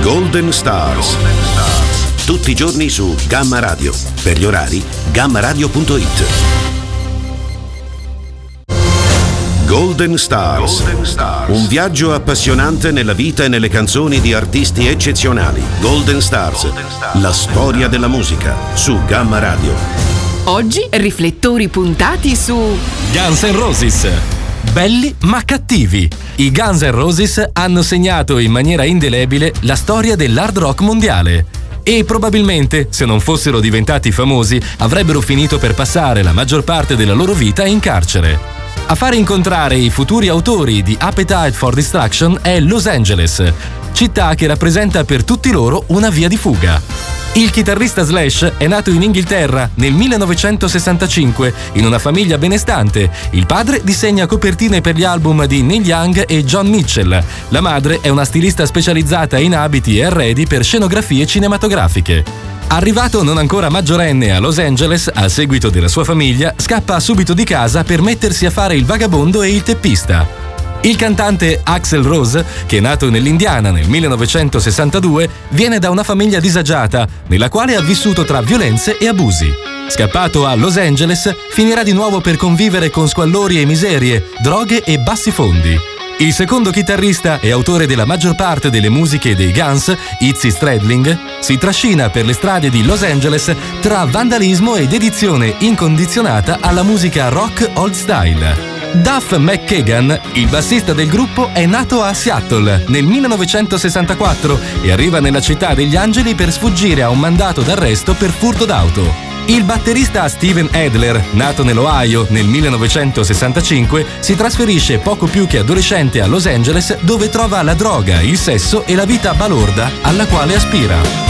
Golden Stars. Tutti i giorni su Gamma Radio. Per gli orari, gammaradio.it. Golden Stars. Un viaggio appassionante nella vita e nelle canzoni di artisti eccezionali. Golden Stars. La storia della musica su Gamma Radio. Oggi riflettori puntati su Guns N' Roses. Belli ma cattivi. I Guns N' Roses hanno segnato in maniera indelebile la storia dell'hard rock mondiale. E probabilmente, se non fossero diventati famosi, avrebbero finito per passare la maggior parte della loro vita in carcere. A fare incontrare i futuri autori di Appetite for Destruction è Los Angeles, città che rappresenta per tutti loro una via di fuga. Il chitarrista Slash è nato in Inghilterra nel 1965 in una famiglia benestante. Il padre disegna copertine per gli album di Neil Young e John Mitchell. La madre è una stilista specializzata in abiti e arredi per scenografie cinematografiche. Arrivato non ancora maggiorenne a Los Angeles, a seguito della sua famiglia, scappa subito di casa per mettersi a fare il vagabondo e il teppista. Il cantante Axl Rose, che è nato nell'Indiana nel 1962, viene da una famiglia disagiata, nella quale ha vissuto tra violenze e abusi. Scappato a Los Angeles, finirà di nuovo per convivere con squallori e miserie, droghe e bassi fondi. Il secondo chitarrista e autore della maggior parte delle musiche dei Guns, Izzy Stradlin, si trascina per le strade di Los Angeles tra vandalismo e dedizione incondizionata alla musica rock old style. Duff McKagan, il bassista del gruppo, è nato a Seattle nel 1964 e arriva nella città degli angeli per sfuggire a un mandato d'arresto per furto d'auto. Il batterista Steven Adler, nato nell'Ohio nel 1965, si trasferisce poco più che adolescente a Los Angeles, dove trova la droga, il sesso e la vita balorda alla quale aspira.